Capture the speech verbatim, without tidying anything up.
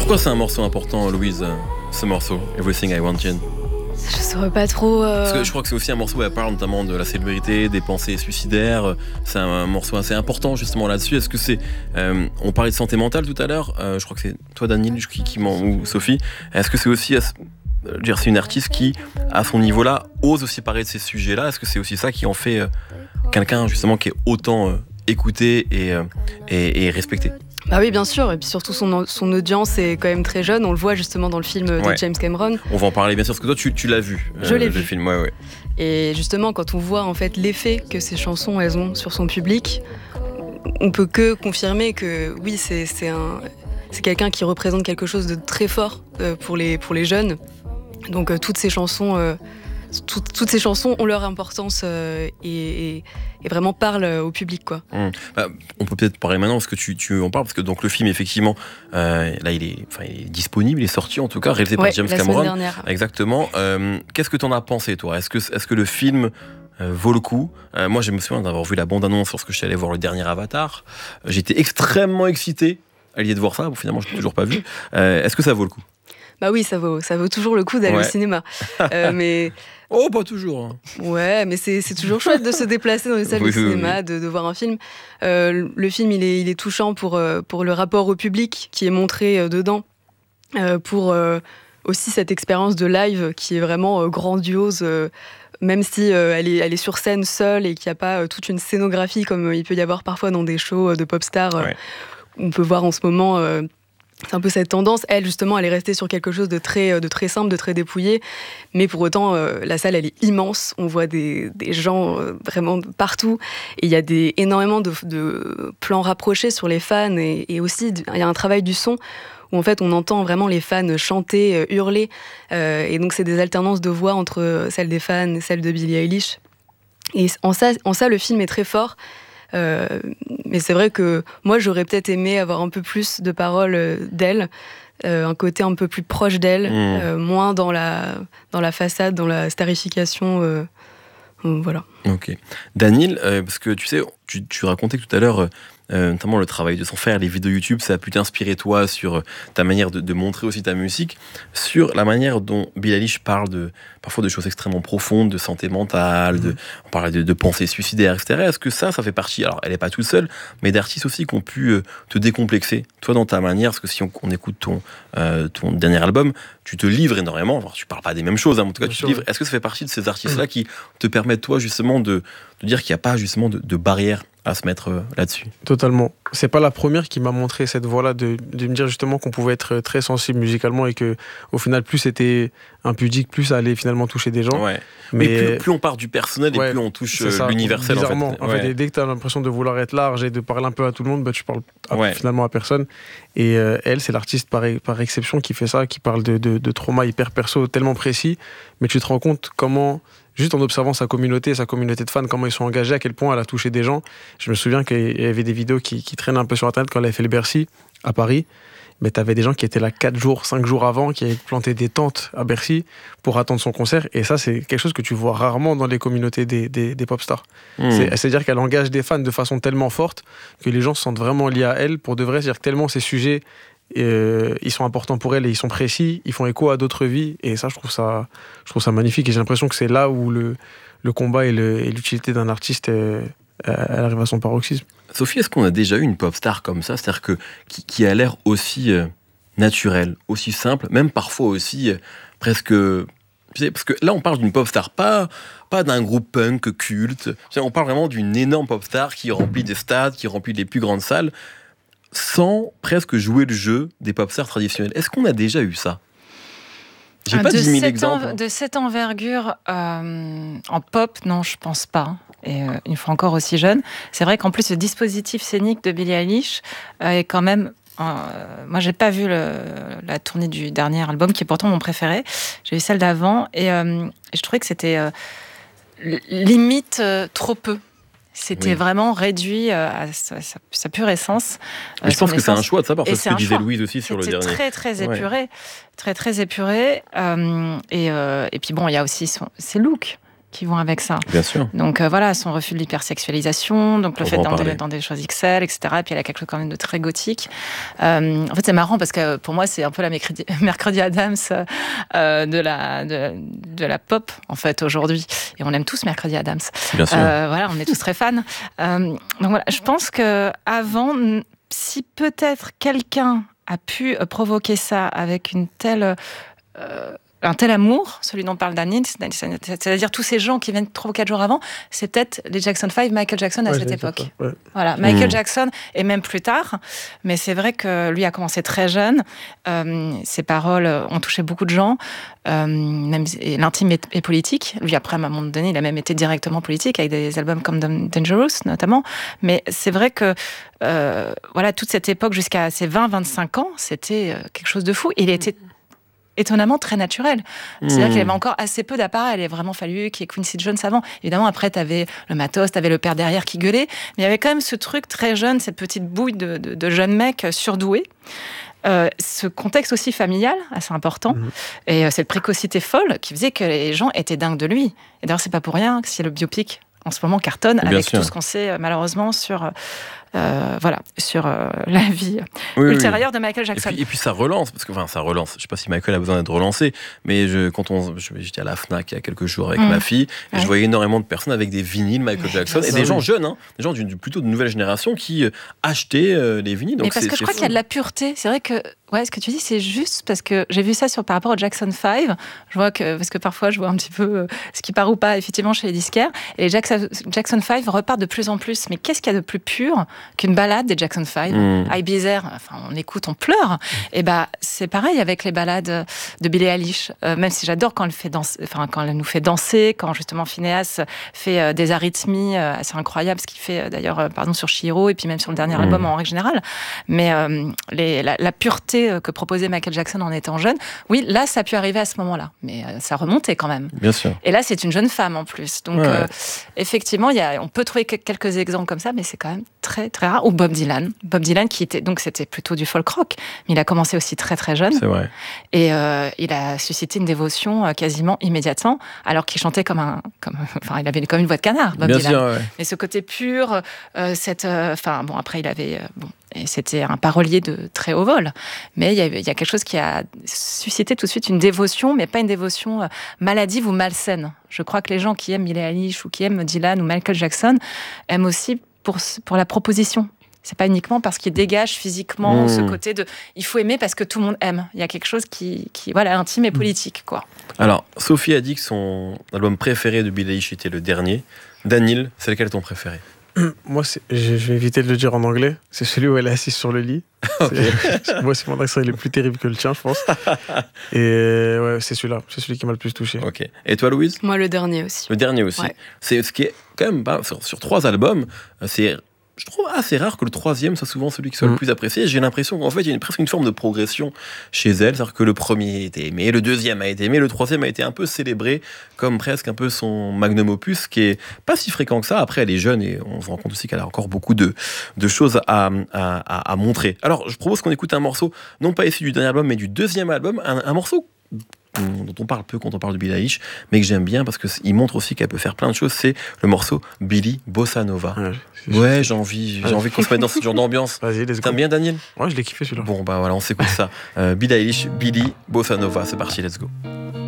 Pourquoi c'est un morceau important, Louise, ce morceau, Everything I Wanted? Je saurais pas trop. Euh... Parce que je crois que c'est aussi un morceau où elle parle notamment de la célébrité, des pensées suicidaires. C'est un morceau assez important justement là-dessus. Est-ce que c'est. Euh, on parlait de santé mentale tout à l'heure. Euh, je crois que c'est toi, Daniel, qui, qui m'en, ou Sophie. Est-ce que c'est aussi. Je veux dire, c'est une artiste qui, à son niveau-là, ose aussi parler de ces sujets-là. Est-ce que c'est aussi ça qui en fait euh, quelqu'un justement qui est autant euh, écouté et, euh, et, et respecté? Bah oui, bien sûr, et puis surtout son, son audience est quand même très jeune, on le voit justement dans le film de ouais. James Cameron. On va en parler bien sûr, parce que toi tu, tu l'as vu. Je euh, l'ai le vu. Film, ouais, ouais. Et justement, quand on voit en fait l'effet que ces chansons elles ont sur son public, on peut que confirmer que oui, c'est, c'est, un, c'est quelqu'un qui représente quelque chose de très fort euh, pour, les, pour les jeunes. Donc euh, toutes ces chansons... Euh, Tout, toutes ces chansons ont leur importance euh, et, et, et vraiment parlent au public, quoi. Mmh. Bah, on peut peut-être parler maintenant parce que tu, tu en parles, parce que donc le film effectivement euh, là il est, enfin, il est disponible, il est sorti en tout cas, réalisé ouais, par James la Cameron. Semaine dernière. Exactement. Euh, qu'est-ce que t'en as pensé toi? Est-ce que est-ce que le film euh, vaut le coup? euh, Moi je me souviens d'avoir vu la bande-annonce lorsque je suis allé voir le dernier Avatar. Euh, j'étais extrêmement excité à l'idée de voir ça. Bon, finalement je l'ai toujours pas vu. Euh, est-ce que ça vaut le coup? Bah oui, ça vaut, ça vaut toujours le coup d'aller ouais. au cinéma. Euh, mais oh, pas toujours. Hein. Ouais, mais c'est, c'est toujours chouette de se déplacer dans les salles oui, de cinéma, oui, oui. De, de voir un film. Euh, le film, il est, il est touchant pour, pour le rapport au public qui est montré dedans, euh, pour euh, aussi cette expérience de live qui est vraiment euh, grandiose, euh, même si euh, elle, est, elle est sur scène seule et qu'il n'y a pas euh, toute une scénographie comme il peut y avoir parfois dans des shows de pop stars. Euh, ouais. On peut voir en ce moment... Euh, C'est un peu cette tendance. Elle, justement, elle est restée sur quelque chose de très, de très simple, de très dépouillé. Mais pour autant, euh, la salle, elle est immense. On voit des, des gens euh, vraiment partout. Et il y a des, énormément de, de plans rapprochés sur les fans. Et, et aussi, il y a un travail du son où, en fait, on entend vraiment les fans chanter, euh, hurler. Euh, et donc, c'est des alternances de voix entre celles des fans et celles de Billie Eilish. Et en ça, en ça, le film est très fort. Euh, mais c'est vrai que moi j'aurais peut-être aimé avoir un peu plus de paroles d'elle, euh, un côté un peu plus proche d'elle, mmh. euh, moins dans la, dans la façade, dans la starification. Euh, euh, voilà. Ok. Daniel, euh, parce que tu sais, tu, tu racontais tout à l'heure, euh, notamment le travail de son frère, les vidéos YouTube, ça a pu t'inspirer toi sur ta manière de, de montrer aussi ta musique, sur la manière dont Billie Eilish parle de, parfois de choses extrêmement profondes, de santé mentale, de, on parlait de, de pensées suicidaires, et cetera. Est-ce que ça, ça fait partie, alors elle n'est pas toute seule, mais d'artistes aussi qui ont pu euh, te décomplexer, toi dans ta manière, parce que si on, on écoute ton, euh, ton dernier album, tu te livres énormément, enfin, tu parles pas des mêmes choses, hein, mais en tout cas, tu te livres. Est-ce que ça fait partie de ces artistes-là mmh. qui te permettent, toi, justement, de, de dire qu'il n'y a pas justement de, de barrière à se mettre euh, là-dessus? Totalement. C'est pas la première qui m'a montré cette voie-là, de, de me dire justement qu'on pouvait être très sensible musicalement et que, au final, plus c'était impudique, plus ça allait finalement toucher des gens. Ouais. Mais, mais plus, plus on part du personnel ouais, et plus on touche euh, l'universel. Bizarrement. En fait, en fait ouais. dès que tu as l'impression de vouloir être large et de parler un peu à tout le monde, bah, tu parles à, ouais. finalement à personne. Et euh, elle, c'est l'artiste par, par exception qui fait ça, qui parle de, de, de trauma hyper perso, tellement précis, mais tu te rends compte comment... Juste en observant sa communauté, sa communauté de fans, comment ils sont engagés, à quel point elle a touché des gens. Je me souviens qu'il y avait des vidéos qui, qui traînent un peu sur Internet quand elle avait fait le Bercy à Paris. Mais tu avais des gens qui étaient là quatre jours, cinq jours avant, qui avaient planté des tentes à Bercy pour attendre son concert. Et ça, c'est quelque chose que tu vois rarement dans les communautés des, des, des pop stars. Mmh. C'est, c'est-à-dire qu'elle engage des fans de façon tellement forte que les gens se sentent vraiment liés à elle pour de vrai. C'est-à-dire que tellement ces sujets... Euh, ils sont importants pour elle et ils sont précis, ils font écho à d'autres vies et ça je trouve ça, je trouve ça magnifique et j'ai l'impression que c'est là où le, le combat et, le, et l'utilité d'un artiste euh, elle arrive à son paroxysme. Sophie, est-ce qu'on a déjà eu une pop star comme ça, c'est-à-dire que, qui, qui a l'air aussi euh, naturelle, aussi simple, même parfois aussi euh, presque... Parce que là on parle d'une pop star, pas, pas d'un groupe punk culte, on parle vraiment d'une énorme pop star qui remplit des stades, qui remplit les plus grandes salles, sans presque jouer le jeu des pop stars traditionnels. Est-ce qu'on a déjà eu ça? J'ai euh, pas de dix mille cette exemples. En, de cette envergure euh, en pop, non, je pense pas. Et euh, une fois encore aussi jeune. C'est vrai qu'en plus, le dispositif scénique de Billie Eilish euh, est quand même... Euh, moi, j'ai pas vu le, la tournée du dernier album, qui est pourtant mon préféré. J'ai vu celle d'avant. Et, euh, et je trouvais que c'était euh, limite euh, trop peu. C'était oui. vraiment réduit à sa, sa, sa pure essence. Mais je pense que essence. C'est un choix de ça, parce que ce que disait Louise aussi sur C'était le dernier. Très, très épuré. Ouais. Très, très épuré. Euh, et, euh, et puis bon, il y a aussi son, ses looks qui vont avec ça. Bien sûr. Donc euh, voilà, son refus de l'hypersexualisation, donc le On fait va en d'être dans, parler. des- dans des choses X L, et cetera. Et puis elle a quelque chose quand même de très gothique. Euh, en fait, c'est marrant parce que pour moi, c'est un peu la mercredi, Mercredi Adams euh, de, la, de, de la pop, en fait, aujourd'hui. Et on aime tous Mercredi Adams. Bien sûr. Euh, voilà, on est tous très fans. Euh, donc voilà, je pense qu'avant, si peut-être quelqu'un a pu provoquer ça avec une telle... Euh, un tel amour, celui dont parle Daniel, c'est-à-dire tous ces gens qui viennent trois ou quatre jours avant, c'est peut-être les Jackson five, Michael Jackson à Ouais, cette j'ai époque. dit ça, ouais. Voilà, Michael Mmh. Jackson, et même plus tard, mais c'est vrai que lui a commencé très jeune, euh, ses paroles ont touché beaucoup de gens, euh, même et l'intime est, est politique. Lui, après, à un moment donné, il a même été directement politique, avec des albums comme Dangerous, notamment, mais c'est vrai que euh, voilà, toute cette époque, jusqu'à ses vingt à vingt-cinq ans, c'était quelque chose de fou. Il était étonnamment très naturel. C'est-à-dire Mmh. qu'il avait encore assez peu d'appareil. Il a vraiment fallu qu'il y ait Quincy Jones avant. Évidemment, après, tu avais le matos, tu avais le père derrière qui gueulait. Mais il y avait quand même ce truc très jeune, cette petite bouille de, de, de jeunes mecs surdoués. Euh, ce contexte aussi familial, assez important. Mmh. Et euh, cette précocité folle qui faisait que les gens étaient dingues de lui. Et d'ailleurs, c'est pas pour rien que si le biopic, en ce moment, cartonne, Bien avec sûr. tout ce qu'on sait, malheureusement, sur... Euh, voilà, sur euh, la vie Oui, ultérieure oui. de Michael Jackson. Et puis, et puis ça relance, parce que enfin ça relance. Je sais pas si Michael a besoin d'être relancé, mais je, quand on, je- j'étais à la Fnac il y a quelques jours avec Mmh. ma fille, et Ouais. je voyais énormément de personnes avec des vinyles Michael Jackson et sûr, des gens oui. jeunes, hein, des gens d'une, plutôt de nouvelle génération qui euh, achetaient euh, les vinyles. Donc Mais parce c'est- que je c'est crois fou. qu'il y a de la pureté. C'est vrai que ouais, ce que tu dis, c'est juste parce que j'ai vu ça sur, par rapport au Jackson five. Je vois que, parce que parfois, je vois un petit peu euh, ce qui part ou pas, effectivement, chez les disquaires. Et les Jackson, Jackson five repartent de plus en plus. Mais qu'est-ce qu'il y a de plus pur qu'une balade des Jackson five? Mmh. Ibiza, enfin, on écoute, on pleure. Et bah, c'est pareil avec les balades de Billie Eilish. Euh, même si j'adore quand elle, fait danser, enfin, quand elle nous fait danser, quand justement Phineas fait euh, des arythmies euh, assez incroyables, ce qu'il fait euh, d'ailleurs, euh, pardon, sur Chihiro et puis même sur le dernier Mmh. album en règle générale. Mais euh, les, la, la pureté que proposait Michael Jackson en étant jeune, oui, là, ça a pu arriver à ce moment-là. Mais euh, ça remontait quand même. Bien sûr. Et là, c'est une jeune femme en plus. Donc, Ouais. euh, effectivement, il y a, on peut trouver que- quelques exemples comme ça, mais c'est quand même très, très rare. Ou Bob Dylan. Bob Dylan, qui était, donc c'était plutôt du folk rock, mais il a commencé aussi très, très jeune. C'est vrai. Et euh, il a suscité une dévotion euh, quasiment immédiatement, alors qu'il chantait comme un. Comme, enfin, il avait comme une voix de canard, Bob Bien Dylan. sûr, ouais. Mais ce côté pur, euh, cette. Enfin, bon, après, il avait. euh, bon, et c'était un parolier de très haut vol. Mais il y, a, il y a quelque chose qui a suscité tout de suite une dévotion, mais pas une dévotion euh, maladive ou malsaine. Je crois que les gens qui aiment Billie Eilish ou qui aiment Dylan ou Michael Jackson aiment aussi pour, pour la proposition. C'est pas uniquement parce qu'il dégage physiquement Mmh. ce côté de il faut aimer parce que tout le monde aime. Il y a quelque chose qui, qui voilà, intime et politique, quoi. Alors, Sophie a dit que son album préféré de Billie Eilish était le dernier. Daniel, c'est lequel ton préféré? Moi, c'est- je, je vais éviter de le dire en anglais. C'est celui où elle est assise sur le lit. C'est- Moi, c'est mon accent, il est plus terrible que le tien, je pense. Et ouais, c'est celui-là. C'est celui qui m'a le plus touché. Ok. Et toi, Louise? Moi, le dernier aussi. Le dernier aussi. Ouais. C'est ce qui est quand même pas sur, sur trois albums, euh, c'est je trouve assez rare que le troisième soit souvent celui qui soit Mm. le plus apprécié. J'ai l'impression qu'en fait, il y a une, presque une forme de progression chez elle. C'est-à-dire que le premier a été aimé, le deuxième a été aimé, le troisième a été un peu célébré comme presque un peu son magnum opus, qui est pas si fréquent que ça. Après, elle est jeune et on se rend compte aussi qu'elle a encore beaucoup de, de choses à, à, à, à montrer. Alors, je propose qu'on écoute un morceau, non pas issu du dernier album, mais du deuxième album. Un, un morceau dont on parle peu quand on parle de Billie Eilish, mais que j'aime bien parce qu'il montre aussi qu'elle peut faire plein de choses, c'est le morceau Billie Bossa Nova. Ouais, c'est- Ouais, j'ai envie, j'ai envie qu'on se mette dans ce genre d'ambiance. Vas-y, let's go. T'aimes bien, Daniel? Ouais, je l'ai kiffé celui-là. Bon, bah voilà, on s'écoute ça. Euh, Billie Eilish, Billie Bossa Nova, c'est parti, let's go.